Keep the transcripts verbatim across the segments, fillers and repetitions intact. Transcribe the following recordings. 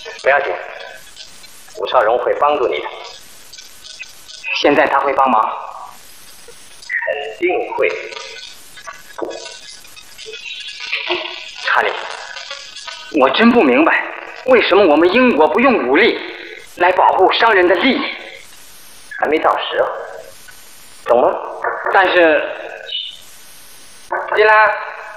不要紧，武少荣会帮助你的。 现在他会帮忙？ 肯定会。查理， 我真不明白，为什么我们英国不用武力来保护商人的利益？ 还没到时候，懂吗？ 但是，进来。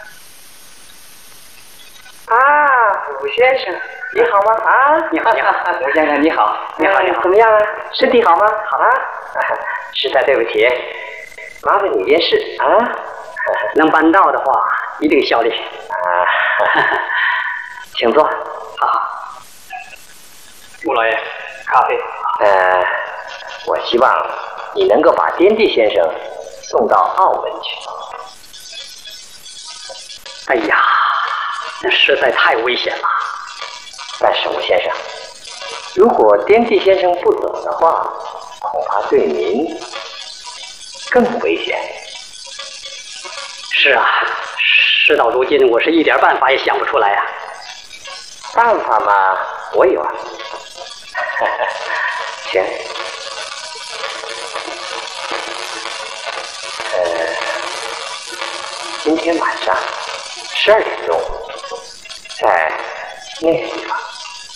啊，武先生，你好吗？啊， 你好，你好，吴先生，你好，你好，你好， 怎么样啊？身体好吗？好啊。 实在对不起，麻烦你一件事啊， 能办到的话，一定效力。 啊，请坐。 好，吴老爷，咖啡。 呃，我希望你能够把颠地先生送到澳门去。 哎呀，那实在太危险了。 但是吴先生，如果颠地先生不走的话，恐怕对您更危险。 是啊，事到如今，我是一点办法也想不出来呀、啊。 办法嘛，我有啊。行。呃，今天晚上十二点钟，在那个地方。